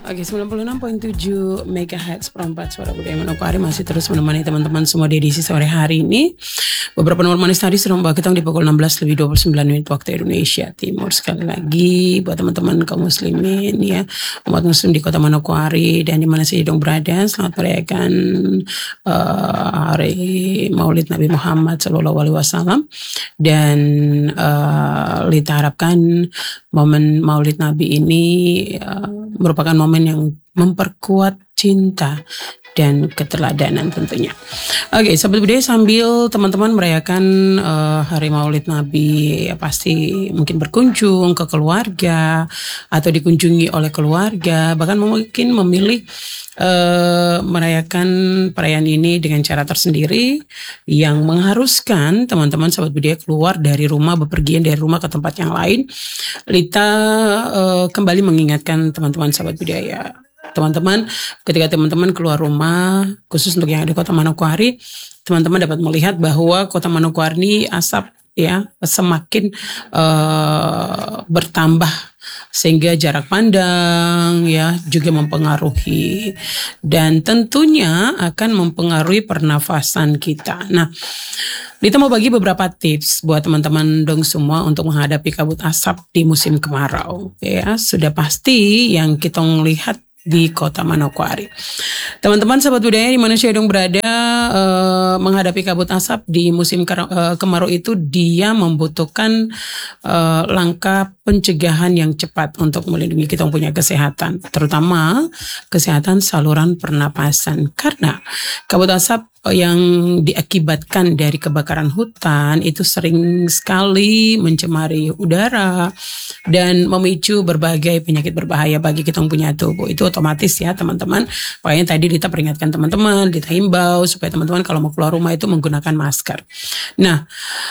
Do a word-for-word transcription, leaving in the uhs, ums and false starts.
Oke, sembilan puluh enam koma tujuh megahertz perempat suara budaya Manokwari masih terus menemani teman-teman semua di edisi sore hari ini. Beberapa nomor manis tadi sudah membawa kita di pukul enam belas lebih dua puluh sembilan menit waktu Indonesia Timur. Sekali lagi buat teman-teman kaum muslimin ya, umat muslim di kota Manokwari dan di mana saja dong berada, selamat merayakan uh, hari Maulid Nabi Muhammad Shallallahu Alaihi Wasallam. Dan uh, kita harapkan momen Maulid Nabi ini uh, merupakan momen yang memperkuat cinta dan keteladanan tentunya. Oke, sahabat budaya, sambil teman-teman merayakan uh, hari Maulid Nabi, ya pasti mungkin berkunjung ke keluarga atau dikunjungi oleh keluarga, bahkan mungkin memilih uh, merayakan perayaan ini dengan cara tersendiri yang mengharuskan teman-teman sahabat budaya keluar dari rumah, bepergian dari rumah ke tempat yang lain. Lita uh, kembali mengingatkan teman-teman sahabat budaya, teman-teman, ketika teman-teman keluar rumah, khusus untuk yang ada di kota Manokwari, teman-teman dapat melihat bahwa kota Manokwari ini asap ya semakin uh, bertambah, sehingga jarak pandang ya juga mempengaruhi dan tentunya akan mempengaruhi pernafasan kita. Nah, Dita mau bagi beberapa tips buat teman-teman dong semua untuk menghadapi kabut asap di musim kemarau. Ya, sudah pasti yang kita lihat di kota Manokwari. Teman-teman sahabat budaya di mana saya dong berada, eh, menghadapi kabut asap di musim eh, kemarau itu dia membutuhkan eh, langkah pencegahan yang cepat untuk melindungi kita punya kesehatan, terutama kesehatan saluran pernapasan, karena kabut asap yang diakibatkan dari kebakaran hutan itu sering sekali mencemari udara dan memicu berbagai penyakit berbahaya bagi kita punya tubuh. Itu otomatis ya teman-teman. Makanya tadi Dita peringatkan teman-teman, Dita himbau supaya teman-teman kalau mau keluar rumah itu menggunakan masker. Nah,